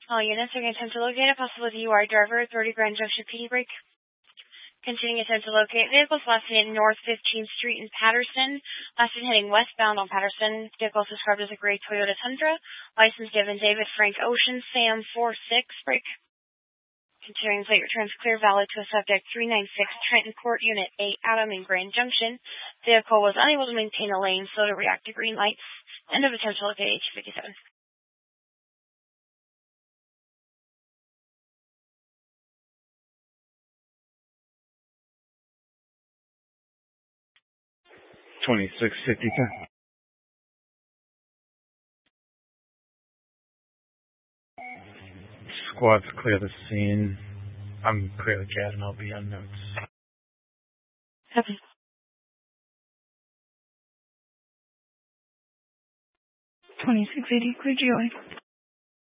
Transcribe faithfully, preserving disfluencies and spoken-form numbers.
All units are going to attempt to locate a possible D U I driver at thirty Grand Junction P D break. Continuing attempt to locate vehicles last seen at North fifteenth Street in Patterson. Last seen heading westbound on Patterson. Vehicles described as a gray Toyota Tundra. License given David Frank Ocean, Sam four six break. Continuing plate returns clear valid to a subject three nine six Trenton Court Unit eight Adam in Grand Junction. Vehicle was unable to maintain a lane, slow to react to green lights. End of attempt to locate H fifty-seven. twenty-six fifty-two. Squad's clear the scene. I'm clear the cat and I'll be on notes. Okay. twenty-six eighty, clear G O I.